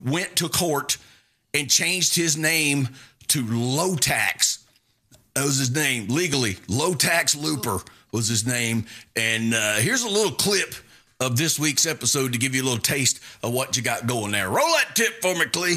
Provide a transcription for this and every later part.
went to court and changed his name to Low Tax. That was his name, legally. Low Tax Looper was his name. And here's a little clip of this week's episode to give you a little taste of what you got going there. Roll that tip for me, Clee.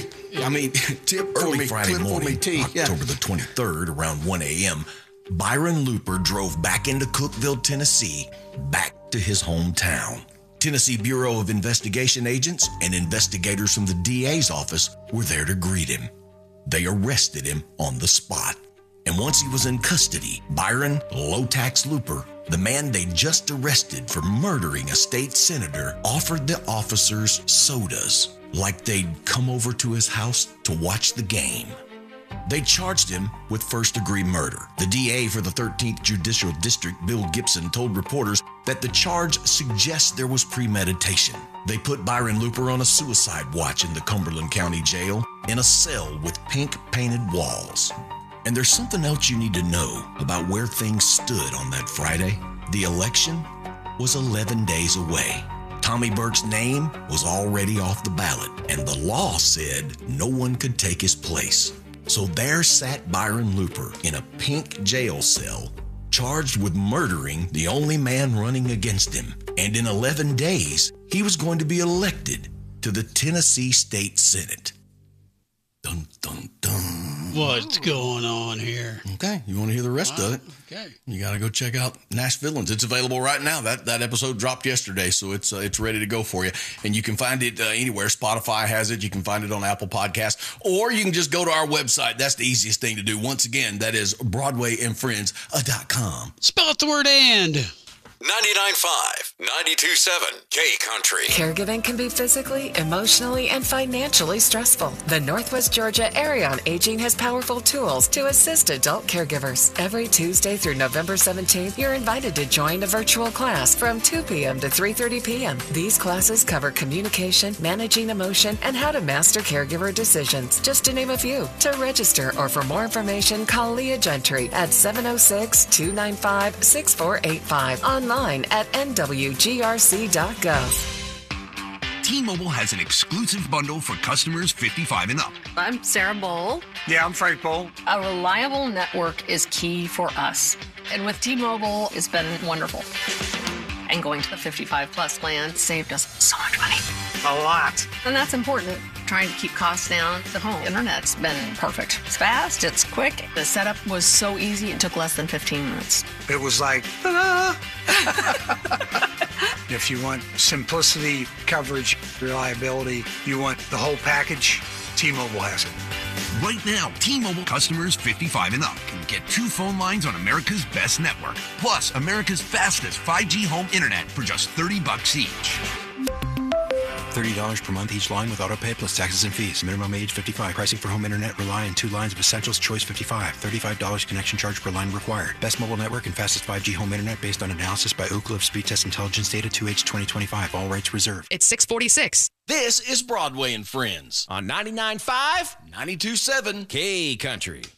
Tip for me, Friday clip morning, for me, T. October the 23rd, around 1 a.m., Byron Looper drove back into Cookeville, Tennessee, back to his hometown. Tennessee Bureau of Investigation agents and investigators from the DA's office were there to greet him. They arrested him on the spot. And once he was in custody, Byron Low Tax Looper, the man they just arrested for murdering a state senator, offered the officers sodas like they'd come over to his house to watch the game. They charged him with first-degree murder. The DA for the 13th Judicial District, Bill Gibson, told reporters that the charge suggests there was premeditation. They put Byron Looper on a suicide watch in the Cumberland County Jail in a cell with pink-painted walls. And there's something else you need to know about where things stood on that Friday. The election was 11 days away. Tommy Burke's name was already off the ballot, and the law said no one could take his place. So there sat Byron Looper in a pink jail cell, charged with murdering the only man running against him. And in 11 days, he was going to be elected to the Tennessee State Senate. Dun, dun, dun. What's going on here? Okay, you want to hear the rest of it? Okay. You got to go check out Nashvilleans. It's available right now. That episode dropped yesterday, so it's ready to go for you. And you can find it anywhere. Spotify has it. You can find it on Apple Podcasts. Or you can just go to our website. That's the easiest thing to do. Once again, that is BroadwayandFriends.com. Spell out the word "and." 99.5, 92.7, K-Country. Caregiving can be physically, emotionally, and financially stressful. The Northwest Georgia Area on Aging has powerful tools to assist adult caregivers. Every Tuesday through November 17th, you're invited to join a virtual class from 2 p.m. to 3:30 p.m. These classes cover communication, managing emotion, and how to master caregiver decisions, just to name a few. To register or for more information, call Leah Gentry at 706-295-6485. Online at nwgrc.gov. T-Mobile has an exclusive bundle for customers 55 and up. I'm Sarah Bowl. Yeah, I'm Frank Bowl. A reliable network is key for us. And with T-Mobile, it's been wonderful. And going to the 55 plus plan saved us so much money. A lot. And that's important. Trying to keep costs down. The home internet's been perfect. It's fast, it's quick. The setup was so easy, it took less than 15 minutes. It was like, ta-da! If you want simplicity, coverage, reliability, you want the whole package, T-Mobile has it. Right now, T-Mobile customers 55 and up can get 2 phone lines on America's best network, plus America's fastest 5G home internet for just $30 each. $30 per month each line with autopay plus taxes and fees. Minimum age 55. Pricing for home internet rely on 2 lines of Essentials. Choice 55. $35 connection charge per line required. Best mobile network and fastest 5G home internet based on analysis by Ookla of Speed Test Intelligence Data 2H 2025. All rights reserved. It's 646. This is Broadway and Friends on 99.5, 92.7 K-Country.